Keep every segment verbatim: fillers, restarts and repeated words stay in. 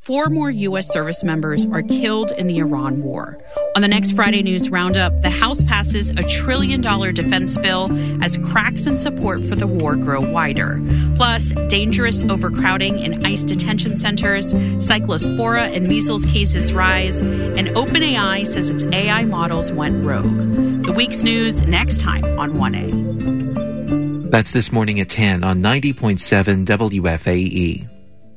Four more U S service members are killed in the Iran war. On the next Friday News Roundup, the House passes a trillion dollar defense bill as cracks in support for the war grow wider. Plus, dangerous overcrowding in ICE detention centers, cyclospora and measles cases rise, and OpenAI says its A I models went rogue. The week's news next time on one A. That's This Morning at ten on ninety point seven W F A E.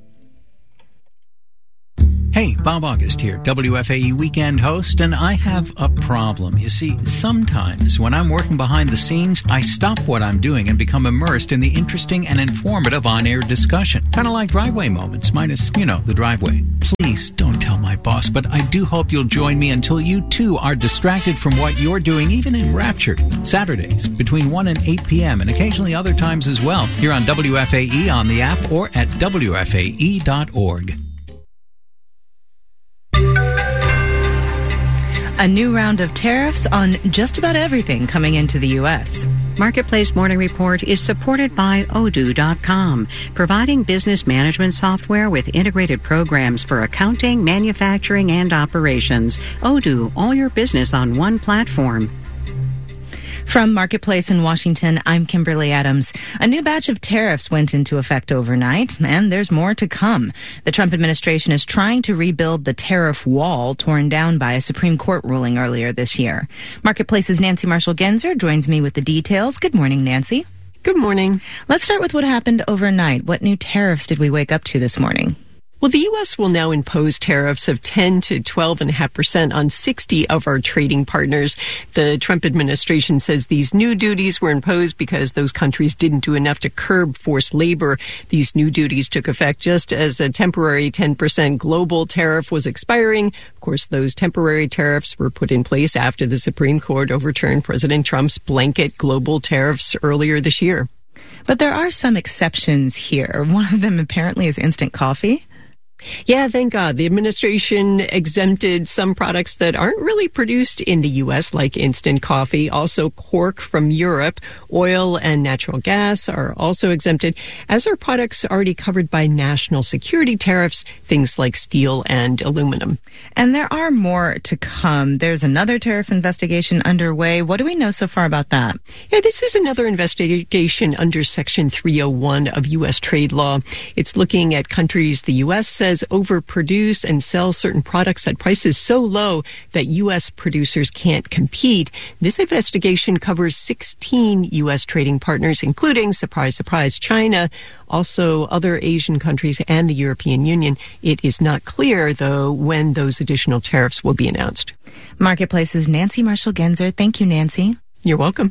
Hey, Bob August here, W F A E weekend host, and I have a problem. You see, sometimes when I'm working behind the scenes, I stop what I'm doing and become immersed in the interesting and informative on-air discussion. Kind of like driveway moments, minus, you know, the driveway. Please don't tell my boss, but I do hope you'll join me until you too are distracted from what you're doing, even enraptured. Saturdays between one and eight p.m. and occasionally other times as well, here on W F A E on the app or at W F A E dot org. A new round of tariffs on just about everything coming into the U S. Marketplace Morning Report is supported by Odoo dot com, providing business management software with integrated programs for accounting, manufacturing, and operations. Odoo, all your business on one platform. From Marketplace in Washington, I'm Kimberly Adams. A new batch of tariffs went into effect overnight, and there's more to come. The Trump administration is trying to rebuild the tariff wall torn down by a Supreme Court ruling earlier this year. Marketplace's Nancy Marshall-Genzer joins me with the details. Good morning, Nancy. Good morning. Let's start with what happened overnight. What new tariffs did we wake up to this morning? Well, the U S will now impose tariffs of ten to twelve point five percent on sixty of our trading partners. The Trump administration says these new duties were imposed because those countries didn't do enough to curb forced labor. These new duties took effect just as a temporary ten percent global tariff was expiring. Of course, those temporary tariffs were put in place after the Supreme Court overturned President Trump's blanket global tariffs earlier this year. But there are some exceptions here. One of them apparently is instant coffee. Yeah, thank God. The administration exempted some products that aren't really produced in the U S, like instant coffee. Also, cork from Europe, oil and natural gas are also exempted, as are products already covered by national security tariffs, things like steel and aluminum. And there are more to come. There's another tariff investigation underway. What do we know so far about that? Yeah, this is another investigation under Section three oh one of U S trade law. It's looking at countries the U S says overproduce and sell certain products at prices so low that U S producers can't compete. This investigation covers sixteen U S trading partners, including, surprise, surprise, China, also other Asian countries and the European Union. It is not clear, though, when those additional tariffs will be announced. Marketplace's Nancy Marshall-Genzer. Thank you, Nancy. You're welcome.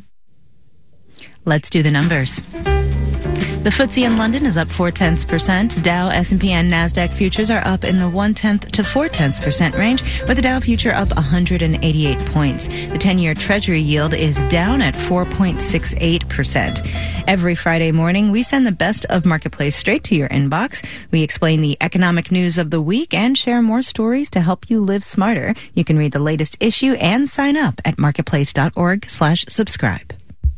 Let's do the numbers. The F T S E in London is up four tenths percent. Dow, S and P, and NASDAQ futures are up in the one tenth to four tenths percent range, with the Dow future up one hundred eighty-eight points. The ten-year Treasury yield is down at four point six eight percent. Every Friday morning, we send the best of Marketplace straight to your inbox. We explain the economic news of the week and share more stories to help you live smarter. You can read the latest issue and sign up at marketplace dot org slash subscribe.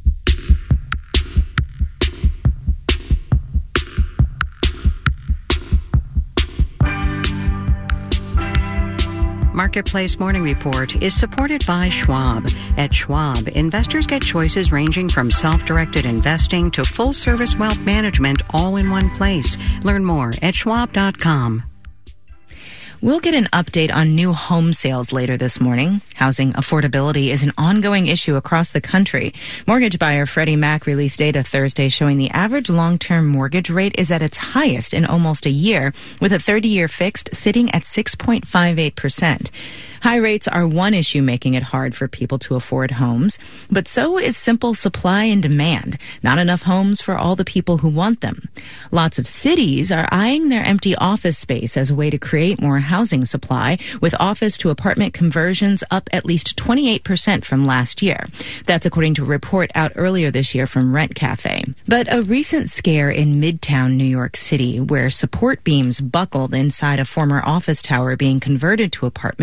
Marketplace Morning Report is supported by Schwab. At Schwab, investors get choices ranging from self-directed investing to full-service wealth management all in one place. Learn more at schwab dot com. We'll get an update on new home sales later this morning. Housing affordability is an ongoing issue across the country. Mortgage buyer Freddie Mac released data Thursday showing the average long-term mortgage rate is at its highest in almost a year, with a thirty-year fixed sitting at six point five eight percent. High rates are one issue making it hard for people to afford homes, but so is simple supply and demand. Not enough homes for all the people who want them. Lots of cities are eyeing their empty office space as a way to create more housing supply, with office to apartment conversions up at least twenty-eight percent from last year. That's according to a report out earlier this year from Rent Cafe. But a recent scare in Midtown New York City, where support beams buckled inside a former office tower being converted to apartments,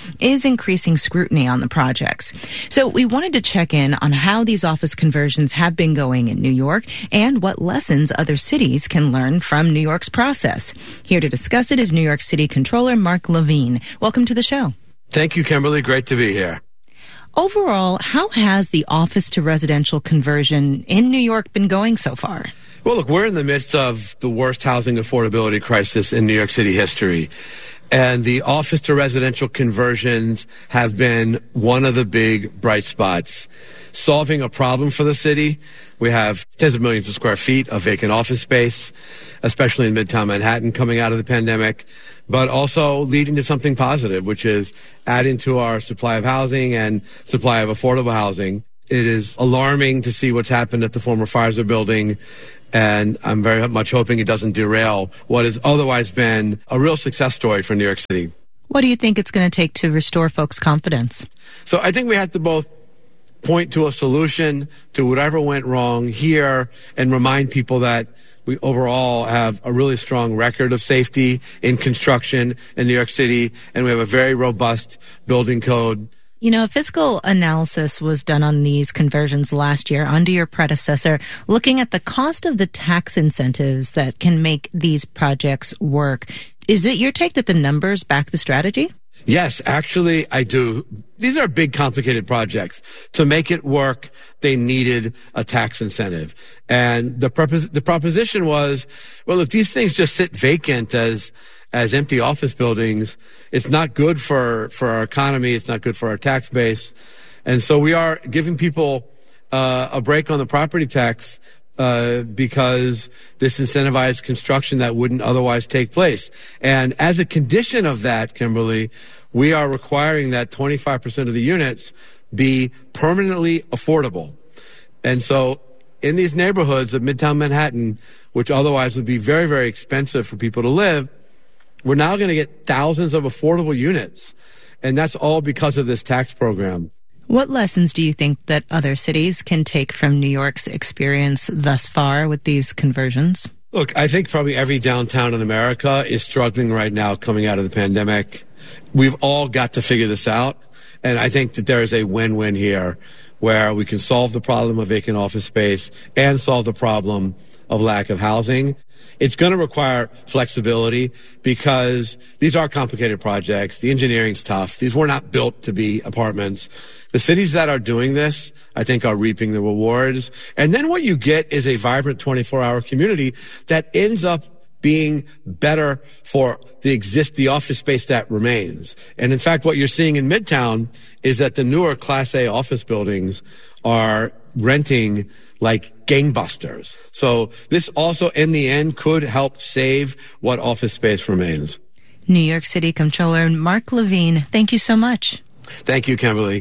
is increasing scrutiny on the projects. So we wanted to check in on how these office conversions have been going in New York and what lessons other cities can learn from New York's process. Here to discuss it is New York City Comptroller Mark Levine. Welcome to the show. Thank you, Kimberly. Great to be here. Overall, how has the office to residential conversion in New York been going so far? Well, look, we're in the midst of the worst housing affordability crisis in New York City history. And the office to residential conversions have been one of the big bright spots, solving a problem for the city. We have tens of millions of square feet of vacant office space, especially in Midtown Manhattan coming out of the pandemic, but also leading to something positive, which is adding to our supply of housing and supply of affordable housing. It is alarming to see what's happened at the former Pfizer building, and I'm very much hoping it doesn't derail what has otherwise been a real success story for New York City. What do you think it's going to take to restore folks' confidence? So I think we have to both point to a solution to whatever went wrong here and remind people that we overall have a really strong record of safety in construction in New York City, and we have a very robust building code. You know, a fiscal analysis was done on these conversions last year under your predecessor, looking at the cost of the tax incentives that can make these projects work. Is it your take that the numbers back the strategy? Yes, actually, I do. These are big, complicated projects. To make it work, they needed a tax incentive. And the propos- the proposition was, well, if these things just sit vacant as as empty office buildings, it's not good for, for our economy. It's not good for our tax base. And so we are giving people uh, a break on the property tax uh, because this incentivized construction that wouldn't otherwise take place. And as a condition of that, Kimberly, we are requiring that twenty-five percent of the units be permanently affordable. And so in these neighborhoods of Midtown Manhattan, which otherwise would be very, very expensive for people to live, we're now going to get thousands of affordable units. And that's all because of this tax program. What lessons do you think that other cities can take from New York's experience thus far with these conversions? Look, I think probably every downtown in America is struggling right now coming out of the pandemic. We've all got to figure this out. And I think that there is a win-win here where we can solve the problem of vacant office space and solve the problem of lack of housing. It's going to require flexibility because these are complicated projects. The engineering's tough. These were not built to be apartments. The cities that are doing this, I think, are reaping the rewards. And then what you get is a vibrant twenty-four hour community that ends up being better for the exist the office space that remains. And in fact, what you're seeing in Midtown is that the newer Class A office buildings are renting like gangbusters. So this also, in the end, could help save what office space remains. New York City Comptroller Mark Levine, thank you so much. Thank you, Kimberly.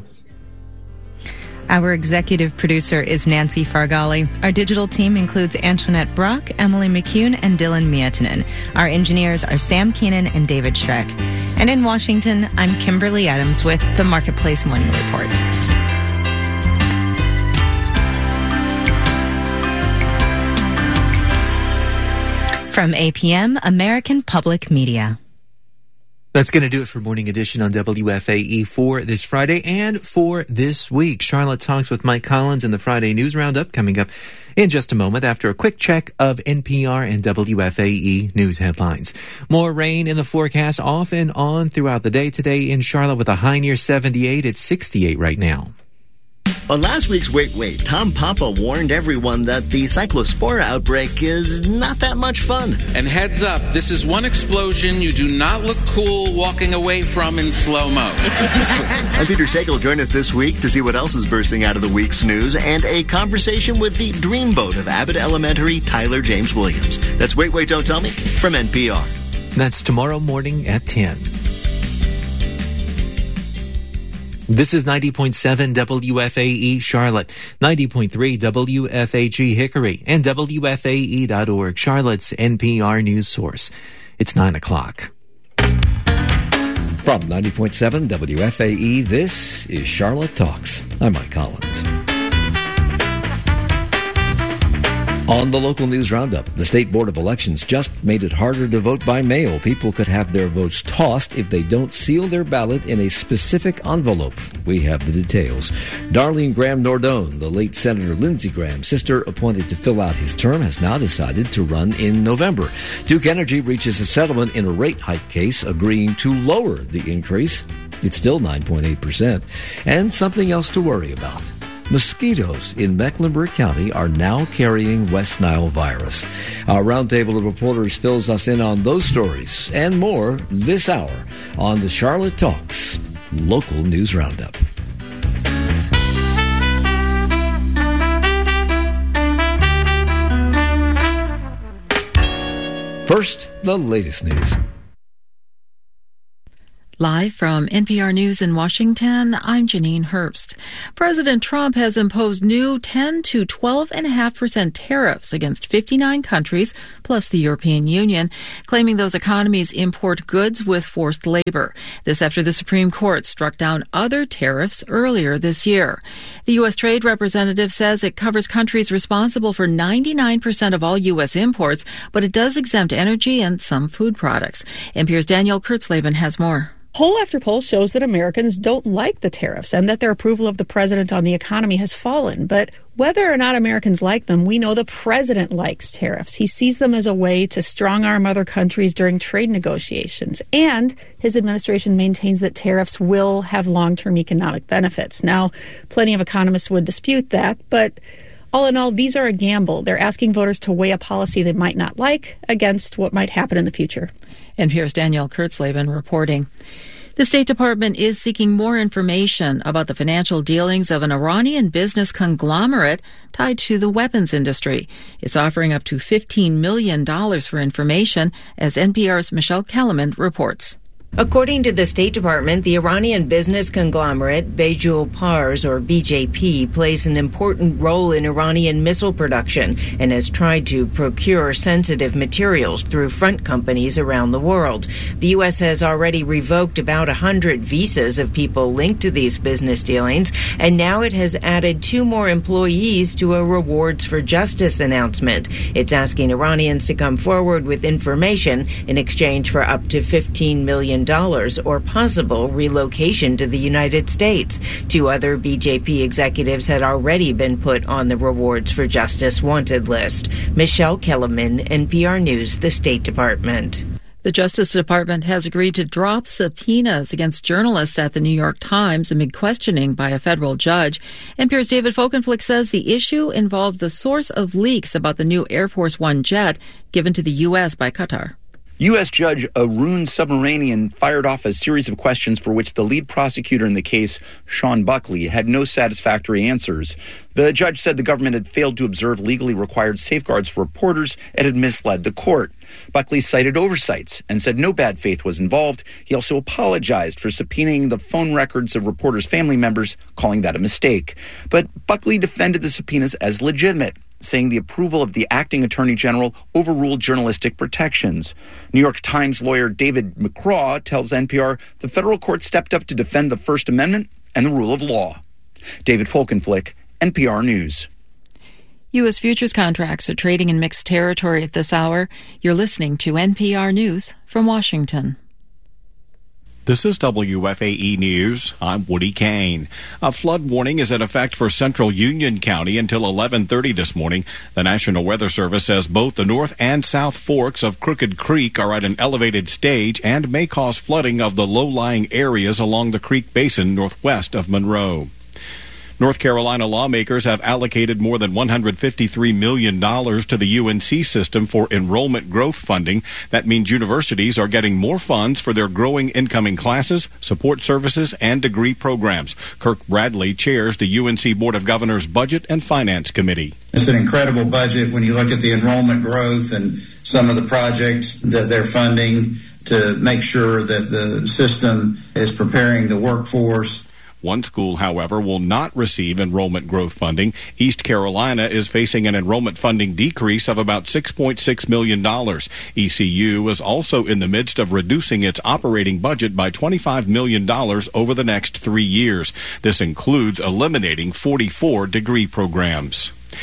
Our executive producer is Nancy Fargali. Our digital team includes Antoinette Brock, Emily McCune, and Dylan Mietinen. Our engineers are Sam Keenan and David Schreck. And in Washington, I'm Kimberly Adams with the Marketplace Morning Report. From A P M, American Public Media. That's going to do it for Morning Edition on W F A E for this Friday and for this week. Charlotte talks with Mike Collins in the Friday News Roundup coming up in just a moment after a quick check of N P R and W F A E news headlines. More rain in the forecast off and on throughout the day today in Charlotte with a high near seventy-eight. It's sixty-eight right now. On last week's Wait Wait, Tom Papa warned everyone that the cyclospora outbreak is not that much fun. And heads up, this is one explosion you do not look cool walking away from in slow-mo. I'm Peter Sagal. Join us this week to see what else is bursting out of the week's news and a conversation with the dreamboat of Abbott Elementary, Tyler James Williams. That's Wait Wait, Don't Tell Me from N P R. That's tomorrow morning at ten. This is ninety point seven W F A E Charlotte, ninety point three W F A G Hickory, and W F A E dot org, Charlotte's N P R news source. It's nine o'clock. From ninety point seven W F A E, this is Charlotte Talks. I'm Mike Collins. On the local news roundup, the State Board of Elections just made it harder to vote by mail. People could have their votes tossed if they don't seal their ballot in a specific envelope. We have the details. Darlene Graham Nordone, the late Senator Lindsey Graham's sister, appointed to fill out his term, has now decided to run in November. Duke Energy reaches a settlement in a rate hike case, agreeing to lower the increase. It's still nine point eight percent. And something else to worry about. Mosquitoes in Mecklenburg County are now carrying West Nile virus. Our roundtable of reporters fills us in on those stories and more this hour on the Charlotte Talks Local News Roundup. First, the latest news. Live from N P R News in Washington, I'm Janine Herbst. President Trump has imposed new ten to twelve point five percent tariffs against fifty-nine countries, plus the European Union, claiming those economies import goods with forced labor. This after the Supreme Court struck down other tariffs earlier this year. The U S Trade Representative says it covers countries responsible for ninety-nine percent of all U S imports, but it does exempt energy and some food products. N P R's Danielle Kurtzleben has more. Poll after poll shows that Americans don't like the tariffs and that their approval of the president on the economy has fallen. But whether or not Americans like them, we know the president likes tariffs. He sees them as a way to strong-arm other countries during trade negotiations. And his administration maintains that tariffs will have long-term economic benefits. Now, plenty of economists would dispute that, but all in all, these are a gamble. They're asking voters to weigh a policy they might not like against what might happen in the future. And here's Danielle Kurtzleben reporting. The State Department is seeking more information about the financial dealings of an Iranian business conglomerate tied to the weapons industry. It's offering up to fifteen million dollars for information, as N P R's Michelle Kellerman reports. According to the State Department, the Iranian business conglomerate Bejul Pars, or B J P, plays an important role in Iranian missile production and has tried to procure sensitive materials through front companies around the world. The U S has already revoked about one hundred visas of people linked to these business dealings, and now it has added two more employees to a Rewards for Justice announcement. It's asking Iranians to come forward with information in exchange for up to fifteen million dollars or possible relocation to the United States. Two other B J P executives had already been put on the Rewards for Justice wanted list. Michelle Kellerman, N P R News, the State Department. The Justice Department has agreed to drop subpoenas against journalists at the New York Times amid questioning by a federal judge. N P R's David Folkenflik says the issue involved the source of leaks about the new Air Force One jet given to the U S by Qatar. U S. Judge Arun Subramanian fired off a series of questions for which the lead prosecutor in the case, Sean Buckley, had no satisfactory answers. The judge said the government had failed to observe legally required safeguards for reporters and had misled the court. Buckley cited oversights and said no bad faith was involved. He also apologized for subpoenaing the phone records of reporters' family members, calling that a mistake. But Buckley defended the subpoenas as legitimate, saying the approval of the acting attorney general overruled journalistic protections. New York Times lawyer David McCraw tells N P R the federal court stepped up to defend the First Amendment and the rule of law. David Folkenflik, N P R News. U S futures contracts are trading in mixed territory at this hour. You're listening to N P R News from Washington. This is W F A E News. I'm Woody Kane. A flood warning is in effect for central Union County until eleven thirty this morning. The National Weather Service says both the north and south forks of Crooked Creek are at an elevated stage and may cause flooding of the low-lying areas along the creek basin northwest of Monroe. North Carolina lawmakers have allocated more than one hundred fifty-three million dollars to the U N C system for enrollment growth funding. That means universities are getting more funds for their growing incoming classes, support services, and degree programs. Kirk Bradley chairs the U N C Board of Governors Budget and Finance Committee. It's an incredible budget when you look at the enrollment growth and some of the projects that they're funding to make sure that the system is preparing the workforce. One school, however, will not receive enrollment growth funding. East Carolina is facing an enrollment funding decrease of about six point six million dollars. E C U is also in the midst of reducing its operating budget by twenty-five million dollars over the next three years. This includes eliminating forty-four degree programs.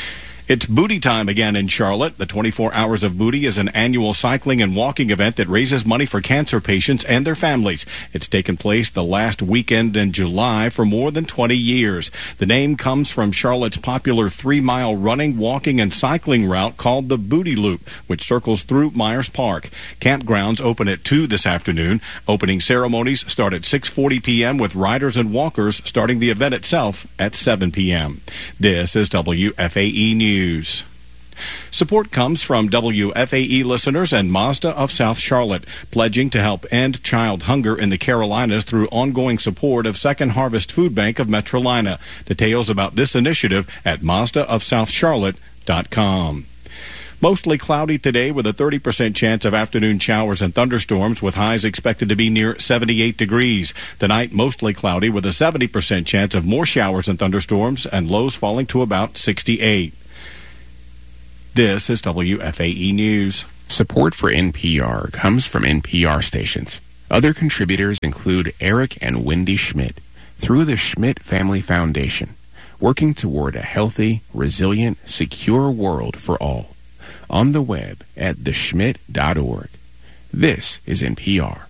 It's Booty Time again in Charlotte. The twenty-four Hours of Booty is an annual cycling and walking event that raises money for cancer patients and their families. It's taken place the last weekend in July for more than twenty years. The name comes from Charlotte's popular three-mile running, walking, and cycling route called the Booty Loop, which circles through Myers Park. Campgrounds open at two this afternoon. Opening ceremonies start at six forty p.m. with riders and walkers starting the event itself at seven p.m. This is W F A E News. News. Support comes from W F A E listeners and Mazda of South Charlotte, pledging to help end child hunger in the Carolinas through ongoing support of Second Harvest Food Bank of Metrolina. Details about this initiative at Mazda of South Charlotte dot com. Mostly cloudy today with a thirty percent chance of afternoon showers and thunderstorms with highs expected to be near seventy-eight degrees. Tonight, mostly cloudy with a seventy percent chance of more showers and thunderstorms and lows falling to about sixty-eight. This is W F A E News. Support for N P R comes from N P R stations. Other contributors include Eric and Wendy Schmidt through the Schmidt Family Foundation, working toward a healthy, resilient, secure world for all. On the web at the schmidt dot org. This is N P R.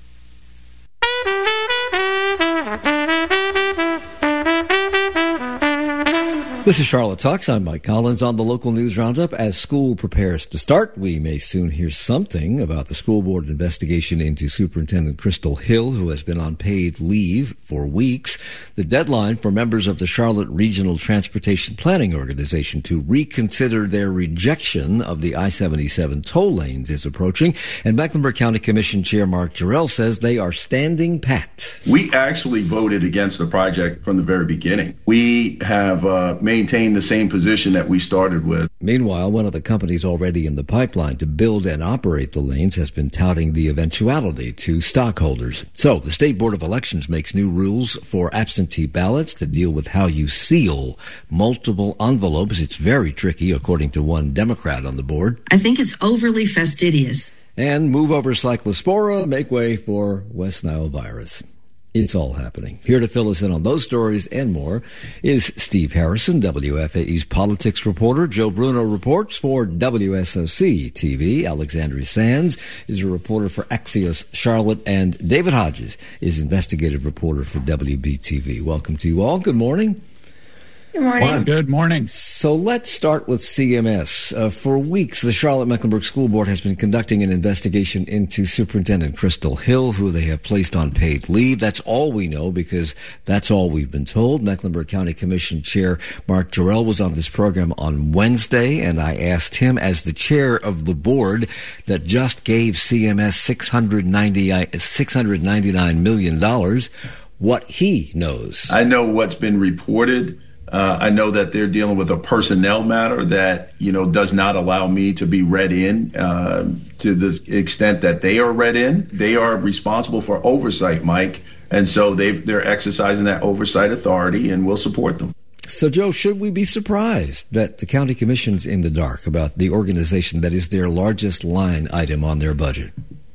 This is Charlotte Talks. I'm Mike Collins on the local news roundup. As school prepares to start, we may soon hear something about the school board investigation into Superintendent Crystal Hill, who has been on paid leave for weeks. The deadline for members of the Charlotte Regional Transportation Planning Organization to reconsider their rejection of the I seventy-seven toll lanes is approaching, and Mecklenburg County Commission Chair Mark Jarrell says they are standing pat. We actually voted against the project from the very beginning. We have uh, made maintain the same position that we started with. Meanwhile, one of the companies already in the pipeline to build and operate the lanes has been touting the eventuality to stockholders. So the State Board of Elections makes new rules for absentee ballots to deal with how you seal multiple envelopes. It's very tricky, according to one Democrat on the board. I think it's overly fastidious. And move over Cyclospora, make way for West Nile virus. It's all happening. Here to fill us in on those stories and more is Steve Harrison, W F A E's politics reporter. Joe Bruno reports for W S O C T V. Alexandria Sands is a reporter for Axios Charlotte. And David Hodges is investigative reporter for W B T V. Welcome to you all. Good morning. Good morning. Good morning. So let's start with C M S. Uh, for weeks, the Charlotte-Mecklenburg School Board has been conducting an investigation into Superintendent Crystal Hill, who they have placed on paid leave. That's all we know because that's all we've been told. Mecklenburg County Commission Chair Mark Jarrell was on this program on Wednesday, and I asked him, as the chair of the board that just gave C M S six hundred ninety-nine million dollars, what he knows. I know what's been reported. Uh, I know that they're dealing with a personnel matter that, you know, does not allow me to be read in uh, to the extent that they are read in. They are responsible for oversight, Mike. And so they've, they're exercising that oversight authority, and we'll support them. So, Joe, should we be surprised that the county commission's in the dark about the organization that is their largest line item on their budget?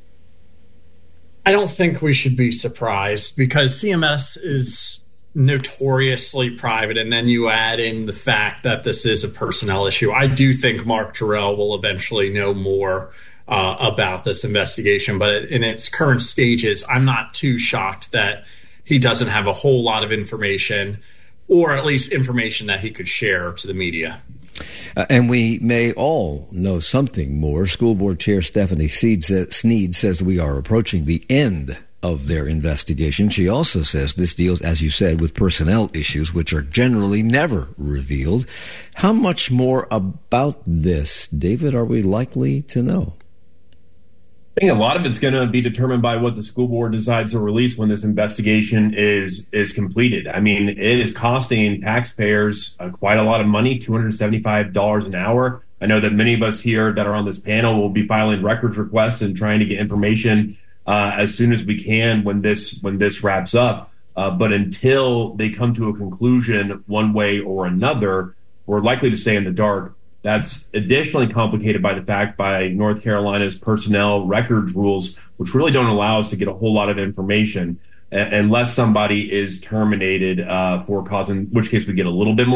I don't think we should be surprised because C M S is notoriously private, and then you add in the fact that this is a personnel issue. I do think Mark Jarrell will eventually know more uh, about this investigation, but in its current stages, I'm not too shocked that he doesn't have a whole lot of information, or at least information that he could share to the media. Uh, and we may all know something more. School Board Chair Stephanie Sneed says we are approaching the end of their investigation. She also says this deals, as you said, with personnel issues, which are generally never revealed. How much more about this, David, are we likely to know? I think a lot of it's going to be determined by what the school board decides to release when this investigation is is completed. I mean, it is costing taxpayers uh, quite a lot of money, two hundred seventy-five dollars an hour. I know that many of us here that are on this panel will be filing records requests and trying to get information Uh, as soon as we can when this when this wraps up. Uh, but until they come to a conclusion one way or another, we're likely to stay in the dark. That's additionally complicated by the fact by North Carolina's personnel records rules, which really don't allow us to get a whole lot of information uh, unless somebody is terminated uh, for cause, in which case we get a little bit more.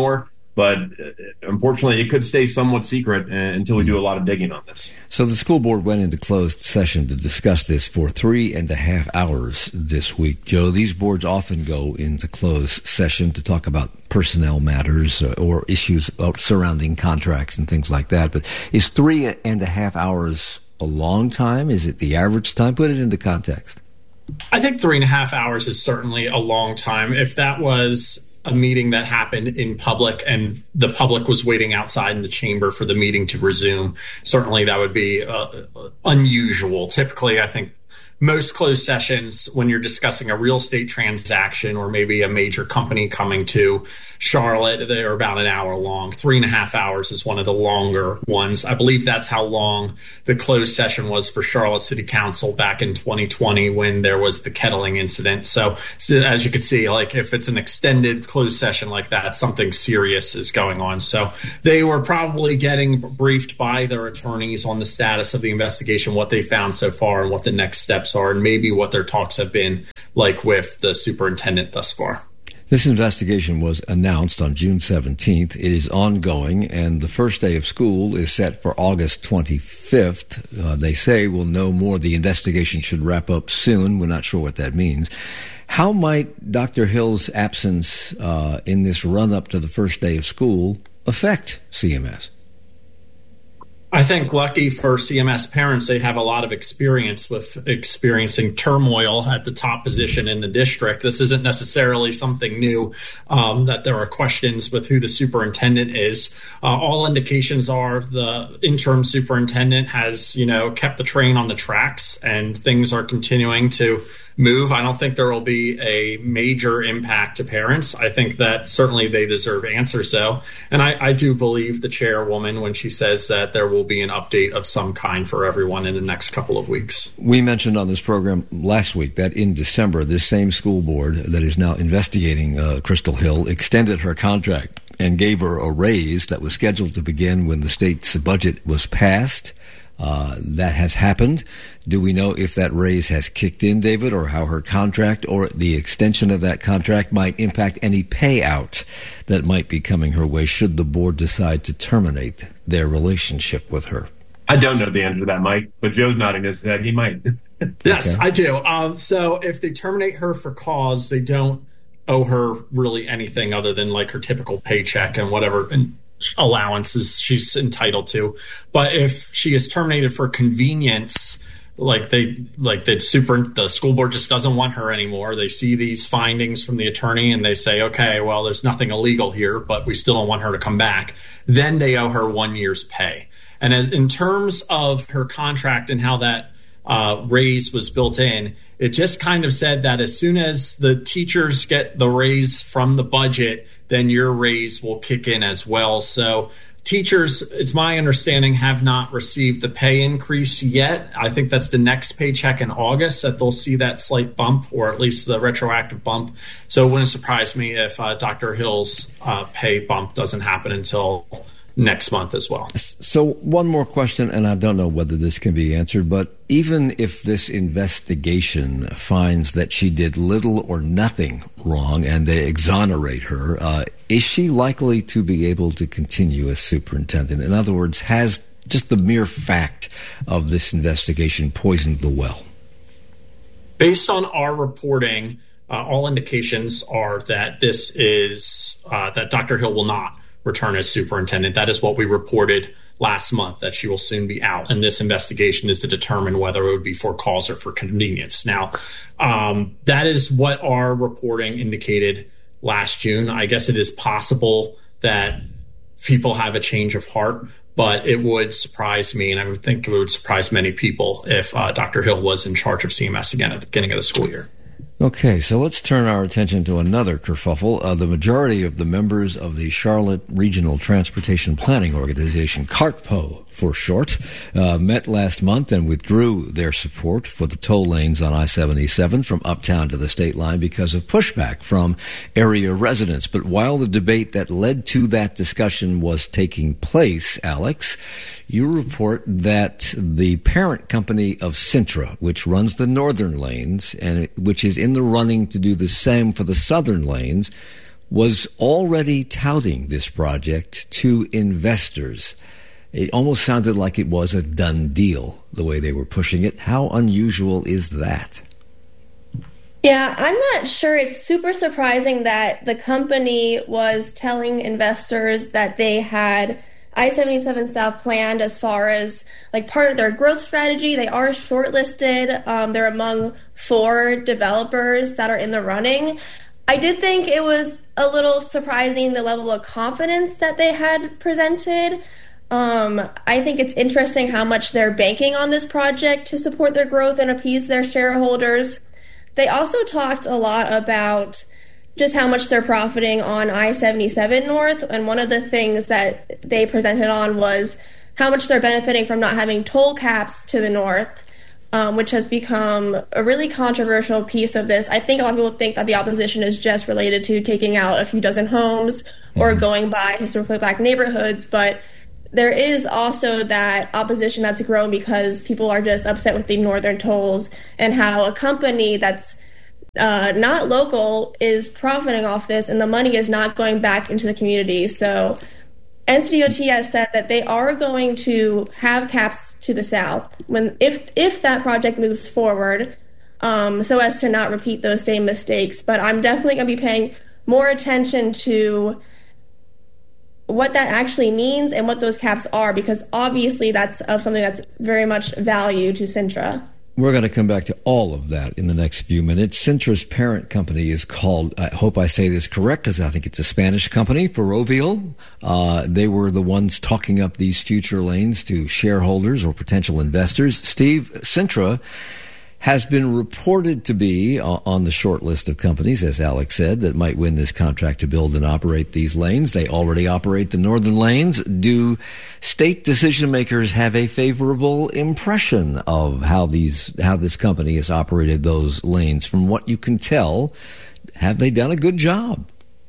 But uh, unfortunately, it could stay somewhat secret uh, until we do a lot of digging on this. So the school board went into closed session to discuss this for three and a half hours this week. Joe, these boards often go into closed session to talk about personnel matters uh, or issues surrounding contracts and things like that. But is three and a half hours a long time? Is it the average time? Put it into context. I think three and a half hours is certainly a long time. If that was a meeting that happened in public and the public was waiting outside in the chamber for the meeting to resume, certainly that would be uh, unusual. Typically, I think most closed sessions, when you're discussing a real estate transaction or maybe a major company coming to Charlotte, they're about an hour long. Three and a half hours is one of the longer ones. I believe that's how long the closed session was for Charlotte City Council back in twenty twenty when there was the kettling incident. So, so as you can see, like if it's an extended closed session like that, something serious is going on. So they were probably getting briefed by their attorneys on the status of the investigation, what they found so far and what the next steps are, and maybe what their talks have been like with the superintendent thus far. This investigation was announced on June seventeenth. It is ongoing, and the first day of school is set for August twenty-fifth. Uh, they say we'll know more. The investigation should wrap up soon. We're not sure what that means. How might Doctor Hill's absence uh, in this run-up to the first day of school affect C M S? I think lucky for C M S parents, they have a lot of experience with experiencing turmoil at the top position in the district. This isn't necessarily something new, um, that there are questions with who the superintendent is. Uh, all indications are the interim superintendent has, you know, kept the train on the tracks and things are continuing to move. I don't think there will be a major impact to parents. I think that certainly they deserve answers, though. And I, I do believe the chairwoman when she says that there will be an update of some kind for everyone in the next couple of weeks. We mentioned on this program last week that in December, this same school board that is now investigating uh, Crystal Hill extended her contract and gave her a raise that was scheduled to begin when the state's budget was passed. Uh, that has happened. Do we know if that raise has kicked in, David, or how her contract or the extension of that contract might impact any payout that might be coming her way should the board decide to terminate their relationship with her? I don't know the answer to that, Mike, but Joe's nodding his head. He might. Yes, Okay. I do. Um, so if they terminate her for cause, they don't owe her really anything other than like her typical paycheck and whatever and allowances she's entitled to. But if she is terminated for convenience, like they like the super the school board just doesn't want her anymore. They see these findings from the attorney and they say, okay, well, there's nothing illegal here, but we still don't want her to come back. Then they owe her one year's pay. And as in terms of her contract and how that uh, raise was built in, it just kind of said that as soon as the teachers get the raise from the budget, then your raise will kick in as well. So teachers, it's my understanding, have not received the pay increase yet. I think that's the next paycheck in August that they'll see that slight bump, or at least the retroactive bump. So it wouldn't surprise me if uh, Doctor Hill's uh, pay bump doesn't happen until next month as well. So one more question, and I don't know whether this can be answered, but even if this investigation finds that she did little or nothing wrong and they exonerate her, uh, is she likely to be able to continue as superintendent? In other words, has just the mere fact of this investigation poisoned the well? Based on our reporting, uh, all indications are that this is, uh, that Doctor Hill will not return as superintendent. That is what we reported last month, that she will soon be out. And this investigation is to determine whether it would be for cause or for convenience. Now, um, that is what our reporting indicated last June. I guess it is possible that people have a change of heart, but it would surprise me, and I would think it would surprise many people if uh, Doctor Hill was in charge of C M S again at the beginning of the school year. Okay, so let's turn our attention to another kerfuffle. Uh, the majority of the members of the Charlotte Regional Transportation Planning Organization, CARTPO for short, uh, met last month and withdrew their support for the toll lanes on I seventy-seven from uptown to the state line because of pushback from area residents. But while the debate that led to that discussion was taking place, Alex, you report that the parent company of Cintra, which runs the northern lanes and which is in the running to do the same for the southern lanes, was already touting this project to investors. It almost sounded like it was a done deal, the way they were pushing it. How unusual is that? Yeah, I'm not sure. It's super surprising that the company was telling investors that they had I seventy-seven South planned as far as like part of their growth strategy. They are shortlisted. Um, they're among four developers that are in the running. I did think it was a little surprising the level of confidence that they had presented. Um, I think it's interesting how much they're banking on this project to support their growth and appease their shareholders. They also talked a lot about just how much they're profiting on I seventy-seven North, and one of the things that they presented on was how much they're benefiting from not having toll caps to the north, um, which has become a really controversial piece of this. I think a lot of people think that the opposition is just related to taking out a few dozen homes or going by historically black neighborhoods, but there is also that opposition that's grown because people are just upset with the northern tolls and how a company that's Uh, not local is profiting off this, and the money is not going back into the community. So N C D O T has said that they are going to have caps to the south when if if that project moves forward, um, so as to not repeat those same mistakes. But I'm definitely going to be paying more attention to what that actually means and what those caps are, because obviously that's of something that's very much value to Cintra. We're going to come back to all of that in the next few minutes. Cintra's parent company is called, I hope I say this correct, because I think it's a Spanish company, Ferrovial. Uh, they were the ones talking up these future lanes to shareholders or potential investors. Steve, Cintra has been reported to be on the short list of companies, as Alex said, that might win this contract to build and operate these lanes. They already operate the northern lanes. Do state decision makers have a favorable impression of how these how this company has operated those lanes? From what you can tell, have they done a good job?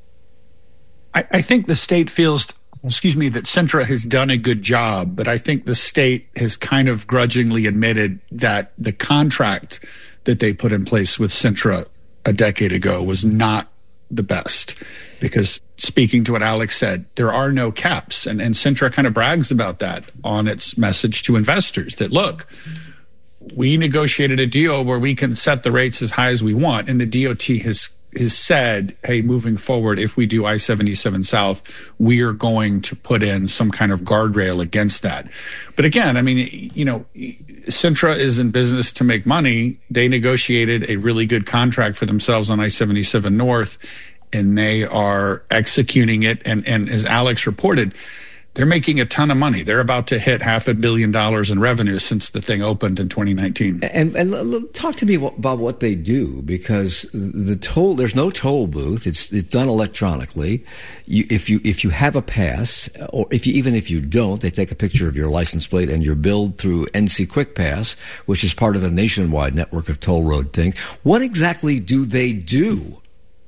I, I think the state feels, excuse me, that Cintra has done a good job, but I think the state has kind of grudgingly admitted that the contract that they put in place with Cintra a decade ago was not the best. Because speaking to what Alex said, there are no caps, and, and Cintra kind of brags about that on its message to investors, that look, we negotiated a deal where we can set the rates as high as we want, and the D O T has has said, hey, moving forward, if we do I seventy-seven South, we are going to put in some kind of guardrail against that. But again, I mean, you know, Cintra is in business to make money. They negotiated a really good contract for themselves on I seventy-seven North, and they are executing it. And, and as Alex reported, they're making a ton of money. They're about to hit half a billion dollars in revenue since the thing opened in twenty nineteen. And, and, and talk to me about what they do, because the toll, there's no toll booth. It's it's done electronically. You, if you if you have a pass, or if you even if you don't, they take a picture of your license plate and you're billed through N C Quick Pass, which is part of a nationwide network of toll road things. What exactly do they do,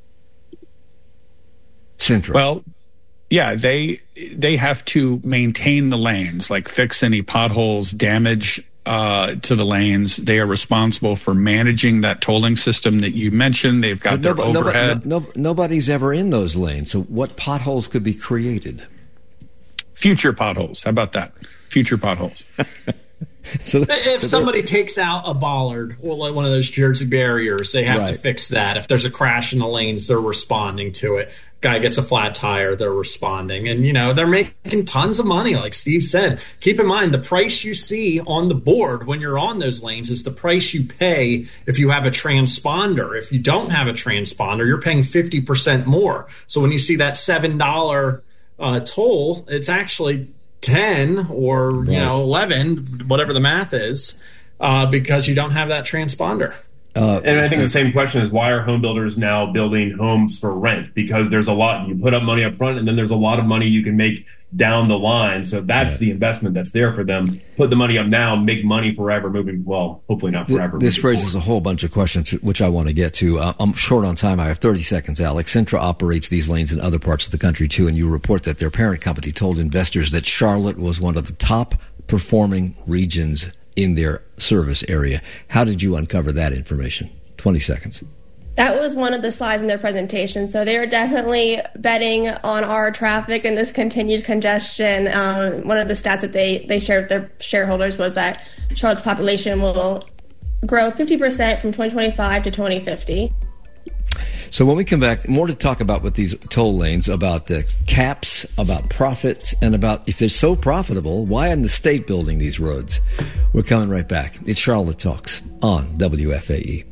Cintra? Well, yeah, they they have to maintain the lanes, like fix any potholes, damage uh, to the lanes. They are responsible for managing that tolling system that you mentioned. They've got their nobody, overhead. No, no, nobody's ever in those lanes. So what potholes could be created? Future potholes. How about that? Future potholes. So if so somebody takes out a bollard or like one of those Jersey barriers, they have Right. to fix that. If there's a crash in the lanes, they're responding to it. Guy gets a flat tire, they're responding. And, you know, they're making tons of money, like Steve said. Keep in mind, the price you see on the board when you're on those lanes is the price you pay if you have a transponder. If you don't have a transponder, you're paying fifty percent more. So when you see that seven dollars uh, toll, it's actually ten or, you know, eleven, whatever the math is, uh, because you don't have that transponder. Uh, and I think the same question is, why are home builders now building homes for rent? Because there's a lot, you put up money up front, and then there's a lot of money you can make down the line. So that's the investment that's there for them. Put the money up now, make money forever moving, well, hopefully not forever. This raises a whole bunch of questions, which I want to get to. Uh, I'm short on time. I have thirty seconds, Alex. Cintra operates these lanes in other parts of the country, too, and you report that their parent company told investors that Charlotte was one of the top performing regions in their service area. How did you uncover that information? twenty seconds. That was one of the slides in their presentation. So they are definitely betting on our traffic and this continued congestion. Um, one of the stats that they, they shared with their shareholders was that Charlotte's population will grow fifty percent from twenty twenty-five to twenty fifty. So when we come back, more to talk about with these toll lanes, about uh, caps, about profits, and about if they're so profitable, why isn't the state building these roads? We're coming right back. It's Charlotte Talks on W F A E.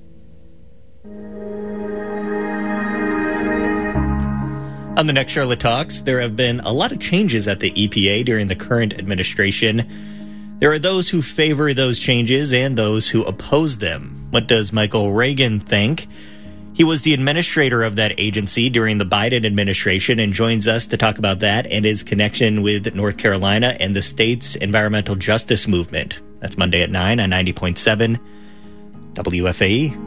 On the next Charlotte Talks, there have been a lot of changes at the E P A during the current administration. There are those who favor those changes and those who oppose them. What does Michael Reagan think? He was the administrator of that agency during the Biden administration and joins us to talk about that and his connection with North Carolina and the state's environmental justice movement. That's Monday at nine on ninety point seven W F A E.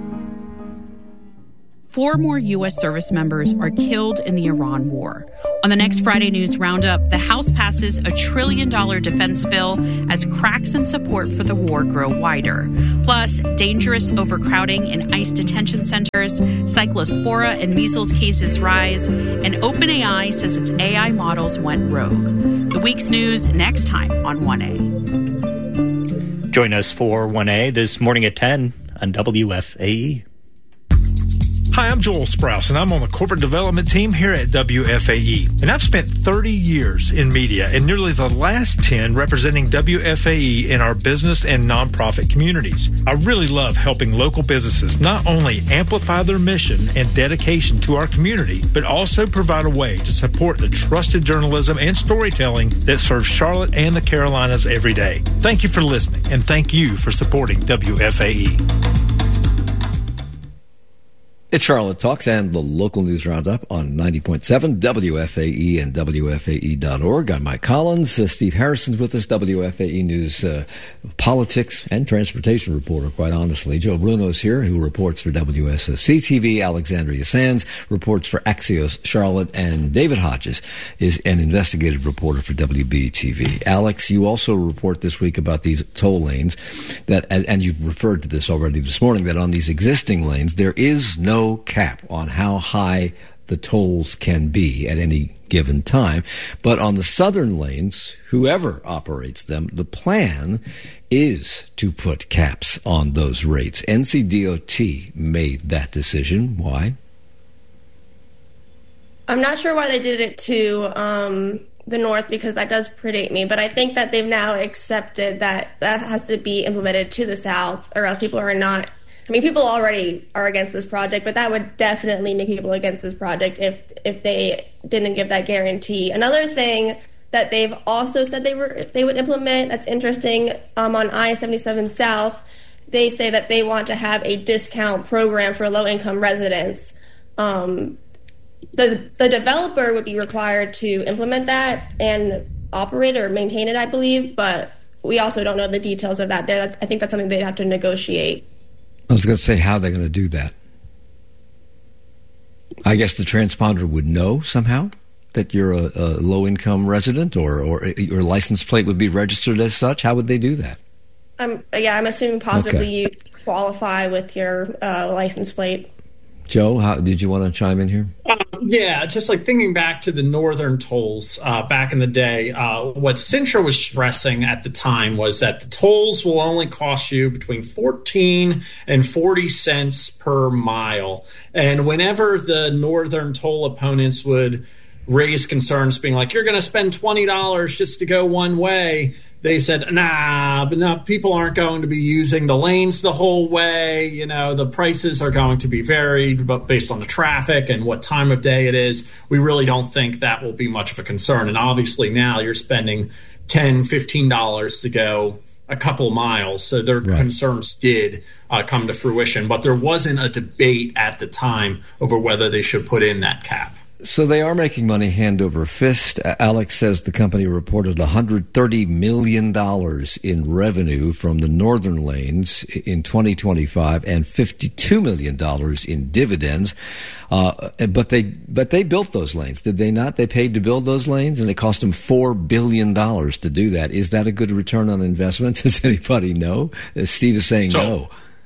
Four more U S service members are killed in the Iran war. On the next Friday News Roundup, the House passes a trillion dollar defense bill as cracks in support for the war grow wider. Plus, dangerous overcrowding in ICE detention centers, cyclospora and measles cases rise, and OpenAI says its A I models went rogue. The week's news next time on one A. Join us for one A this morning at ten on W F A E. Hi, I'm Joel Sprouse, and I'm on the corporate development team here at W F A E. And I've spent thirty years in media, and nearly the last ten representing W F A E in our business and nonprofit communities. I really love helping local businesses not only amplify their mission and dedication to our community, but also provide a way to support the trusted journalism and storytelling that serves Charlotte and the Carolinas every day. Thank you for listening, and thank you for supporting W F A E. It's Charlotte Talks and the local news roundup on ninety point seven W F A E and W F A E dot org. I'm Mike Collins. Uh, Steve Harrison's with us, W F A E News uh, politics and transportation reporter, quite honestly. Joe Bruno's here, who reports for W S O C T V. Alexandria Sands reports for Axios Charlotte. And David Hodges is an investigative reporter for W B T V. Alex, you also report this week about these toll lanes, that, and, and you've referred to this already this morning, that on these existing lanes, there is no cap on how high the tolls can be at any given time. But on the southern lanes, whoever operates them, the plan is to put caps on those rates. N C D O T made that decision. Why? I'm not sure why they did it to um, the north, because that does predate me. But I think that they've now accepted that that has to be implemented to the south, or else people are not. I mean, people already are against this project, but that would definitely make people against this project if if they didn't give that guarantee. Another thing that they've also said they were they would implement that's interesting, um, on I seventy-seven South, they say that they want to have a discount program for low-income residents. Um, the the developer would be required to implement that and operate or maintain it, I believe, but we also don't know the details of that. There, I think that's something they'd have to negotiate. I was going to say, how are they going to do that? I guess the transponder would know somehow that you're a, a low-income resident, or, or your license plate would be registered as such. How would they do that? Um, yeah, I'm assuming possibly Okay. you qualify with your uh, license plate. Joe, how, did you want to chime in here? Uh, yeah, just like thinking back to the northern tolls uh, back in the day, uh, what Cintra was stressing at the time was that the tolls will only cost you between fourteen and forty cents per mile. And whenever the northern toll opponents would raise concerns being like, you're going to spend twenty dollars just to go one way, they said, nah, but no, people aren't going to be using the lanes the whole way. You know, the prices are going to be varied but based on the traffic and what time of day it is. We really don't think that will be much of a concern. And obviously now you're spending ten dollars, fifteen dollars to go a couple miles. So their right. concerns did uh, come to fruition. But there wasn't a debate at the time over whether they should put in that cap. So they are making money hand over fist. Alex says the company reported one hundred thirty million dollars in revenue from the northern lanes in twenty twenty-five and fifty-two million dollars in dividends. Uh, but they but they built those lanes, did they not? They paid to build those lanes, and it cost them four billion dollars to do that. Is that a good return on investment? Does anybody know? Steve is saying so, no.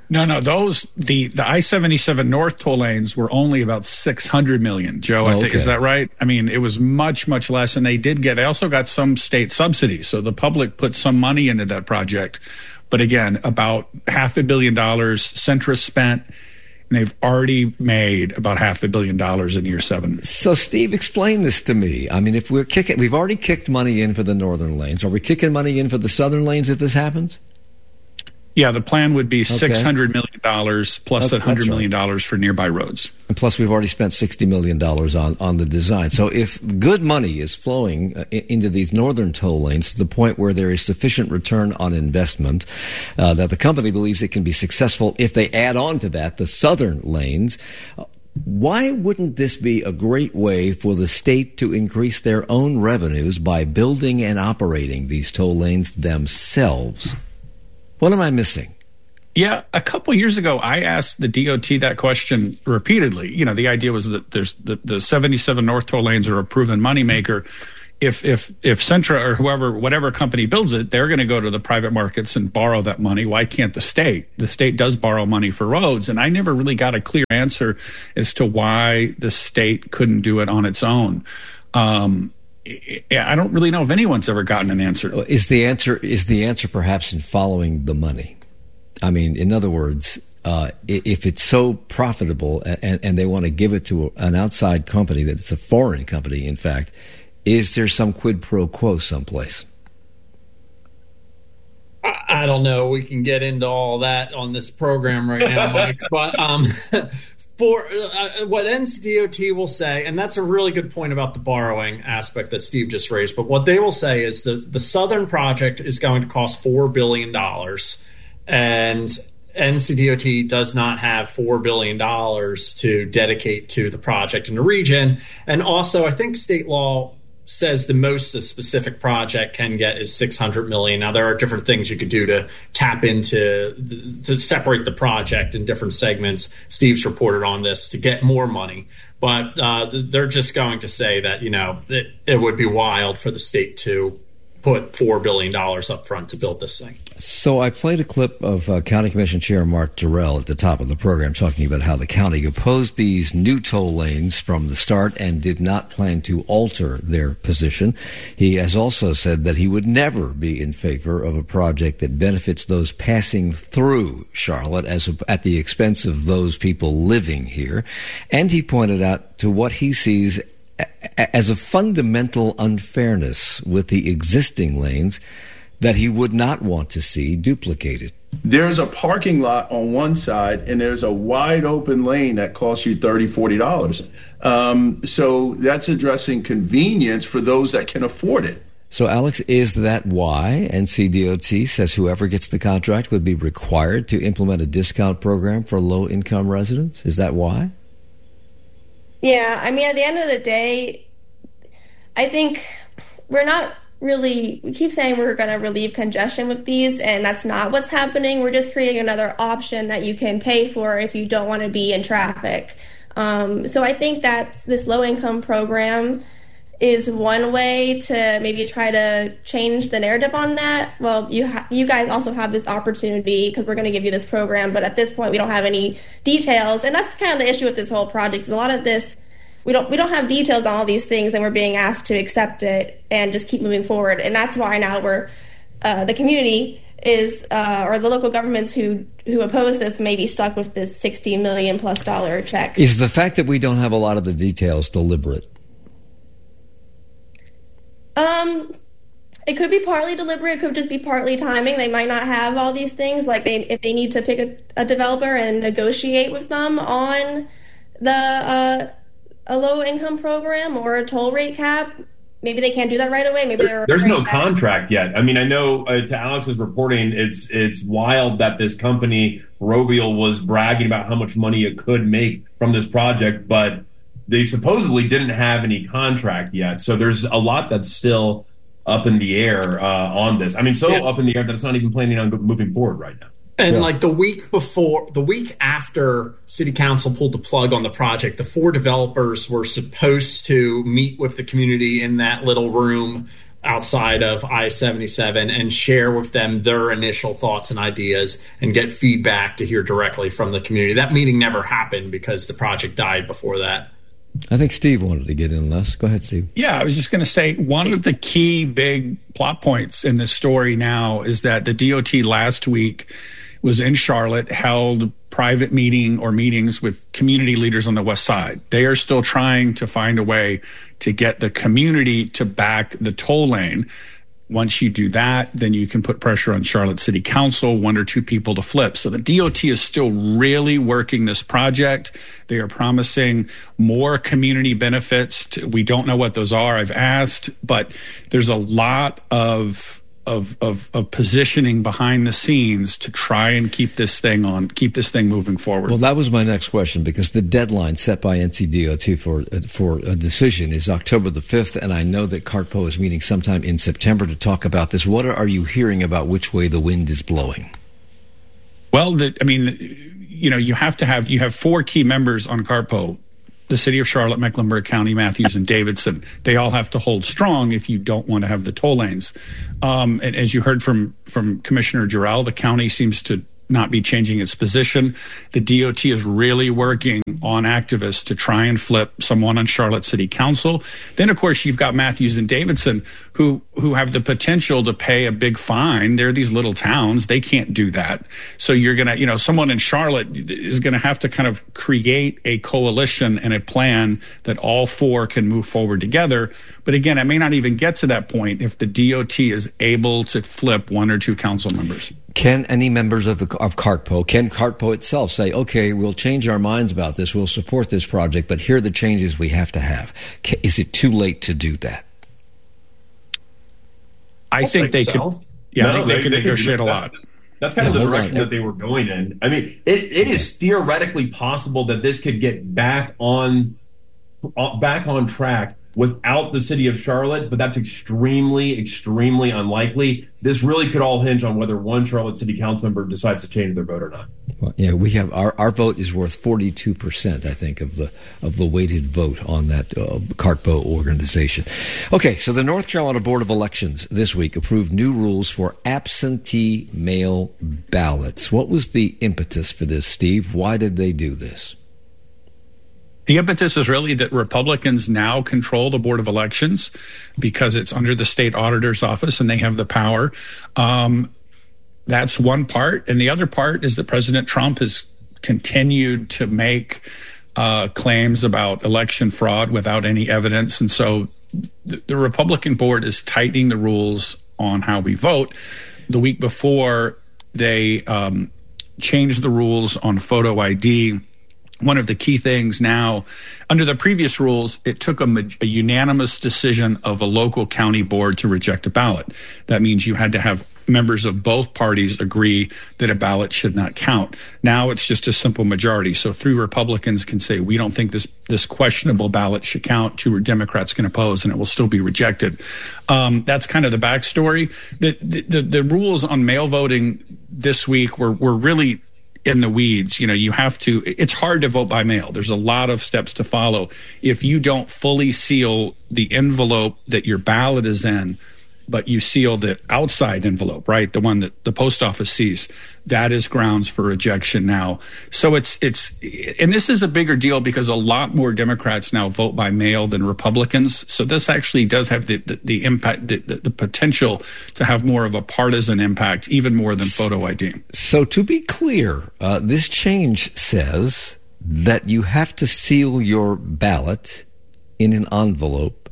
No, no, those the the I seventy-seven North toll lanes were only about six hundred million. Joe, I Oh, think okay. is that right? I mean, it was much much less, and they did get. They also got some state subsidies, so the public put some money into that project. But again, about half a billion dollars Centra spent, and they've already made about half a billion dollars in year seven. So, Steve, explain this to me. I mean, if we're kicking, we've already kicked money in for the northern lanes. Are we kicking money in for the southern lanes if this happens? Yeah, the plan would be Okay. six hundred million dollars plus Okay, that hundred that's million dollars for nearby roads. And plus, we've already spent sixty million dollars on, on the design. So if good money is flowing uh, i- into these northern toll lanes to the point where there is sufficient return on investment, uh, that the company believes it can be successful if they add on to that the southern lanes, uh, why wouldn't this be a great way for the state to increase their own revenues by building and operating these toll lanes themselves? What am I missing? Yeah, a couple years ago, I asked the D O T that question repeatedly. You know, the idea was that there's the, the seventy-seven North toll lanes are a proven moneymaker. If if if Centra or whoever, whatever company builds it, they're going to go to the private markets and borrow that money. Why can't the state? The state does borrow money for roads, and I never really got a clear answer as to why the state couldn't do it on its own. Um, I don't really know if anyone's ever gotten an answer. Is the answer is the answer perhaps in following the money? I mean, in other words, uh, if it's so profitable and, and they want to give it to an outside company, that it's a foreign company, in fact, is there some quid pro quo someplace? I, I don't know. We can get into all that on this program right now, Mike. But um, for uh, what N C D O T will say, and that's a really good point about the borrowing aspect that Steve just raised, but what they will say is that the Southern project is going to cost four billion dollars, and N C D O T does not have four billion dollars to dedicate to the project in the region. And also, I think state law says the most a specific project can get is six hundred million dollars. Now, there are different things you could do to tap into, to separate the project in different segments. Steve's reported on this to get more money. But uh, they're just going to say that, you know, it, it would be wild for the state to put four billion dollars up front to build this thing. So I played a clip of uh, County Commission Chair Mark Durrell at the top of the program talking about how the county opposed these new toll lanes from the start and did not plan to alter their position. He has also said that he would never be in favor of a project that benefits those passing through Charlotte as a, at the expense of those people living here. And he pointed out to what he sees as a fundamental unfairness with the existing lanes that he would not want to see duplicated. There's a parking lot on one side and there's a wide open lane that costs you thirty dollars, forty dollars. Um, so that's addressing convenience for those that can afford it. So, Alex, is that why N C D O T says whoever gets the contract would be required to implement a discount program for low-income residents? Is that why? Yeah, I mean, at the end of the day, I think we're not really, we keep saying we're going to relieve congestion with these, and that's not what's happening. We're just creating another option that you can pay for if you don't want to be in traffic. Um, so I think that this low-income program is one way to maybe try to change the narrative on that. Well, you ha- you guys also have this opportunity because we're going to give you this program, but at this point we don't have any details, and that's kind of the issue with this whole project. Is a lot of this we don't we don't have details on all these things, and we're being asked to accept it and just keep moving forward. And that's why now we're uh, the community is uh, or the local governments who who oppose this may be stuck with this sixty million plus dollar check. Is the fact that we don't have a lot of the details deliberate? Um, it could be partly deliberate. It could just be partly timing. They might not have all these things. Like they, if they need to pick a, a developer and negotiate with them on the uh, a low income program or a toll rate cap, maybe they can't do that right away. Maybe there, there's no contract yet. I mean, I know uh, to Alex's reporting, it's it's wild that this company Rovial was bragging about how much money it could make from this project, but they supposedly didn't have any contract yet. So there's a lot that's still up in the air uh, on this. I mean, so yeah. up in the air that it's not even planning on moving forward right now. And yeah. like the week before, the week after City Council pulled the plug on the project, the four developers were supposed to meet with the community in that little room outside of I seventy-seven and share with them their initial thoughts and ideas and get feedback to hear directly from the community. That meeting never happened because the project died before that. I think Steve wanted to get in, Les. Go ahead, Steve. Yeah, I was just going to say one of the key big plot points in this story now is that the D O T last week was in Charlotte, held private meeting or meetings with community leaders on the west side. They are still trying to find a way to get the community to back the toll lane. Once you do that, then you can put pressure on Charlotte City Council, one or two people to flip. So the D O T is still really working this project. They are promising more community benefits. To, we don't know what those are. I've asked, but there's a lot of Of, of of positioning behind the scenes to try and keep this thing on, keep this thing moving forward. Well, that was my next question, because the deadline set by N C D O T for for a decision is October the fifth, and I know that CARTPO is meeting sometime in September to talk about this. What are you hearing about which way the wind is blowing? Well, the, I mean, you know, you have to have you have four key members on CARTPO. The city of Charlotte, Mecklenburg County, Matthews, and Davidson. They all have to hold strong if you don't want to have the toll lanes. Um, and as you heard from, from Commissioner Jarrell, the county seems to not be changing its position. The D O T is really working on activists to try and flip someone on Charlotte City Council. Then, of course, you've got Matthews and Davidson, who who have the potential to pay a big fine. They're these little towns. They can't do that. So you're going to, you know, someone in Charlotte is going to have to kind of create a coalition and a plan that all four can move forward together. But again, it may not even get to that point if the D O T is able to flip one or two council members. Can any members of the of CARTPO, can CARTPO itself say, okay, we'll change our minds about this, we'll support this project, but here are the changes we have to have? Is it too late to do that? I, I think, think they so. could. Yeah, no, I think they, they could negotiate a lot. That's kind yeah, of the direction on. that they were going in. I mean, it, it is theoretically possible that this could get back on back on track without the city of Charlotte, but that's extremely, extremely unlikely. This really could all hinge on whether one Charlotte City Council member decides to change their vote or not. Well, yeah, we have our, our vote is worth forty-two percent, I think, of the of the weighted vote on that uh, CARTPO organization. Okay, so the North Carolina Board of Elections this week approved new rules for absentee mail ballots. What was the impetus for this, Steve? Why did they do this? The impetus is really that Republicans now control the Board of Elections because it's under the state auditor's office and they have the power. Um, that's one part. And the other part is that President Trump has continued to make uh, claims about election fraud without any evidence. And so the, the Republican board is tightening the rules on how we vote. The week before, they um, changed the rules on photo I D. One of the key things now, under the previous rules, it took a, a unanimous decision of a local county board to reject a ballot. That means you had to have members of both parties agree that a ballot should not count. Now it's just a simple majority. So three Republicans can say, we don't think this, this questionable ballot should count. Two Democrats can oppose, and it will still be rejected. Um, that's kind of the backstory. The, the, the, the rules on mail voting this week were, were really in the weeds. You know, you have to, it's hard to vote by mail. There's a lot of steps to follow. If you don't fully seal the envelope that your ballot is in, but you seal the outside envelope, right? The one that the post office sees, that is grounds for rejection now. So it's, it's, and this is a bigger deal because a lot more Democrats now vote by mail than Republicans. So this actually does have the, the, the impact, the, the, the potential to have more of a partisan impact, even more than photo I D. So to be clear, uh, this change says that you have to seal your ballot in an envelope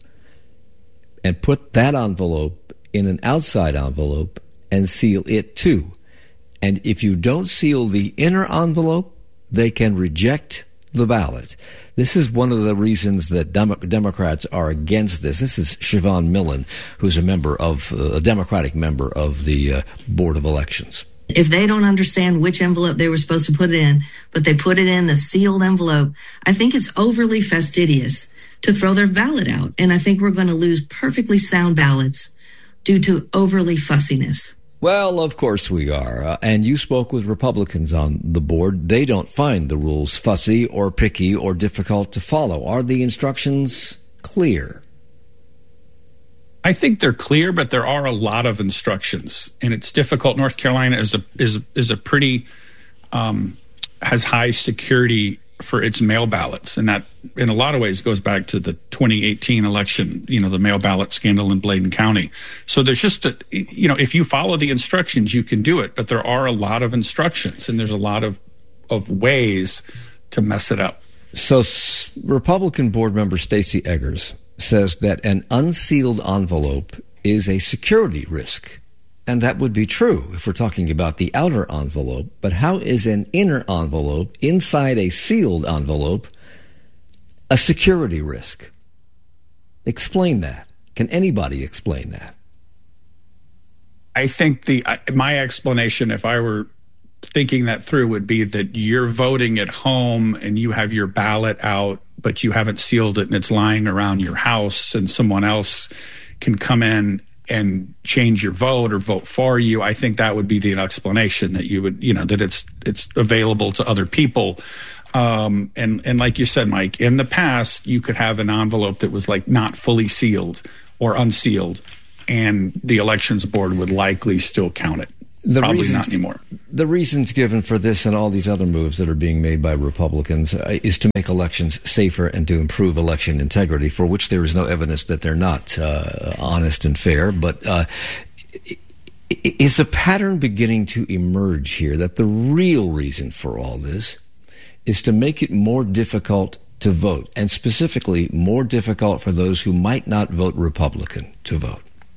and put that envelope in an outside envelope and seal it too. And if you don't seal the inner envelope, they can reject the ballot. This is one of the reasons that Dem- Democrats are against this. This is Siobhan Millen, who's a member of, uh, a Democratic member of the uh, Board of Elections. If they don't understand which envelope they were supposed to put it in, but they put it in the sealed envelope, I think it's overly fastidious to throw their ballot out. And I think we're going to lose perfectly sound ballots due to overly fussiness. Well, of course we are. Uh, and you spoke with Republicans on the board. They don't find the rules fussy or picky or difficult to follow. Are the instructions clear? I think they're clear, but there are a lot of instructions, and it's difficult. North Carolina is a is is a pretty um, has high security for its mail ballots, and that in a lot of ways goes back to the twenty eighteen election, you know, the mail ballot scandal in Bladen County. So there's just a, you know, if you follow the instructions, you can do it, but there are a lot of instructions, and there's a lot of of ways to mess it up. So S- Republican board member Stacey Eggers says that an unsealed envelope is a security risk. And that would be true if we're talking about the outer envelope. But how is an inner envelope inside a sealed envelope a security risk? Explain that. Can anybody explain that? I think the my explanation, if I were thinking that through, would be that you're voting at home and you have your ballot out, but you haven't sealed it and it's lying around your house, and someone else can come in and change your vote or vote for you. I think that would be the explanation, that you would, you know, that it's it's available to other people. Um, and and like you said, Mike, in the past, you could have an envelope that was like not fully sealed or unsealed, and the elections board would likely still count it. The Probably reasons, not anymore. The reasons given for this and all these other moves that are being made by Republicans uh, is to make elections safer and to improve election integrity, for which there is no evidence that they're not uh, honest and fair. But uh, is a pattern beginning to emerge here that the real reason for all this is to make it more difficult to vote, and specifically more difficult for those who might not vote Republican to vote?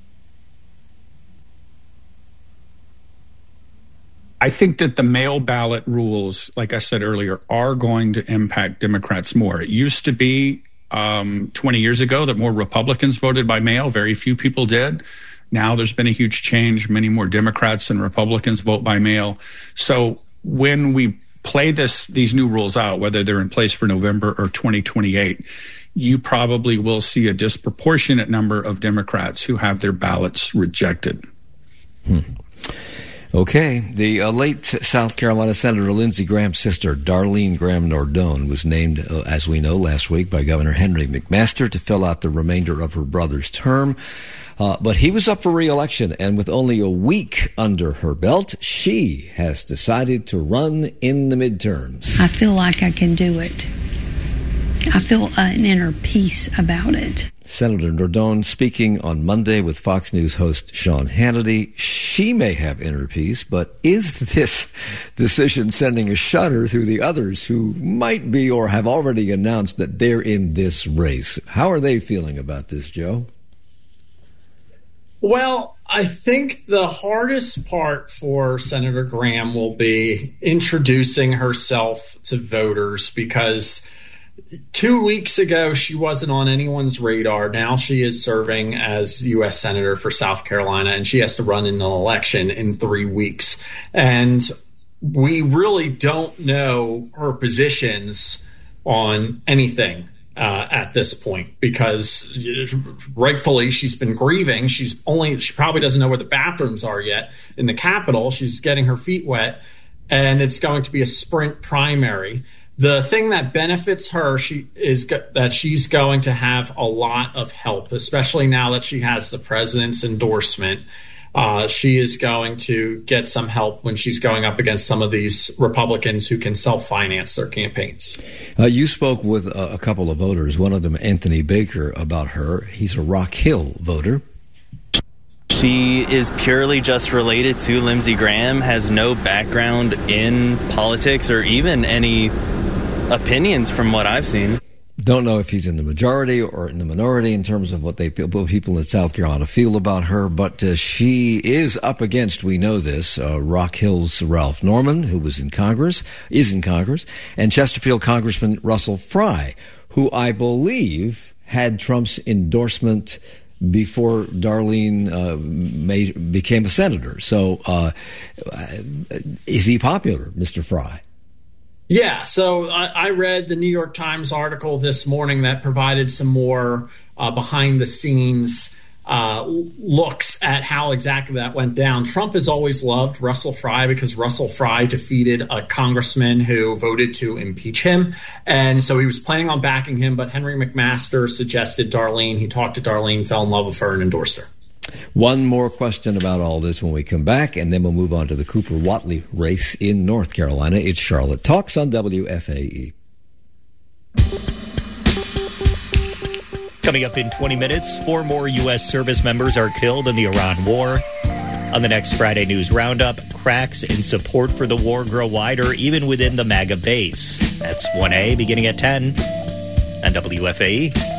I think that the mail ballot rules, like I said earlier, are going to impact Democrats more. It used to be um, twenty years ago that more Republicans voted by mail. Very few people did. Now there's been a huge change. Many more Democrats and Republicans vote by mail. So when we play this these new rules out, whether they're in place for November or twenty twenty-eight, you probably will see a disproportionate number of Democrats who have their ballots rejected. Hmm. Okay. The uh, late South Carolina Senator Lindsey Graham's sister, Darlene Graham Nordone, was named, uh, as we know, last week by Governor Henry McMaster to fill out the remainder of her brother's term. Uh, but he was up for re-election, and with only a week under her belt, she has decided to run in the midterms. I feel like I can do it. I feel uh, an inner peace about it. Senator Nordone speaking on Monday with Fox News host Sean Hannity. She may have inner peace, but is this decision sending a shudder through the others who might be or have already announced that they're in this race? How are they feeling about this, Joe? Well, I think the hardest part for Senator Graham will be introducing herself to voters, because two weeks ago, she wasn't on anyone's radar. Now she is serving as U S Senator for South Carolina, and she has to run in an election in three weeks. And we really don't know her positions on anything uh, at this point, because rightfully she's been grieving. She's only, she probably doesn't know where the bathrooms are yet in the Capitol. She's getting her feet wet, and it's going to be a sprint primary. The thing that benefits her she is go- that she's going to have a lot of help, especially now that she has the president's endorsement. Uh, she is going to get some help when she's going up against some of these Republicans who can self-finance their campaigns. Uh, you spoke with a, a couple of voters, one of them Anthony Baker, about her. He's a Rock Hill voter. She is purely just related to Lindsey Graham, has no background in politics or even any opinions from what I've seen. Don't know if he's in the majority or in the minority in terms of what they what people in South Carolina feel about her, but uh, she is up against, we know this, uh, Rock Hill's Ralph Norman, who was in Congress, is in Congress, and Chesterfield Congressman Russell Fry, who I believe had Trump's endorsement before Darlene uh, made, became a senator. So uh, is he popular, Mister Fry? Yeah, so I, I read the New York Times article this morning that provided some more uh, behind-the-scenes uh, looks at how exactly that went down. Trump has always loved Russell Fry because Russell Fry defeated a congressman who voted to impeach him. And so he was planning on backing him, but Henry McMaster suggested Darlene. He talked to Darlene, fell in love with her, and endorsed her. One more question about all this when we come back, and then we'll move on to the Cooper-Whatley race in North Carolina. It's Charlotte Talks on W F A E. Coming up in twenty minutes, four more U S service members are killed in the Iran war. On the next Friday News Roundup, cracks in support for the war grow wider even within the MAGA base. That's one A beginning at ten on W F A E.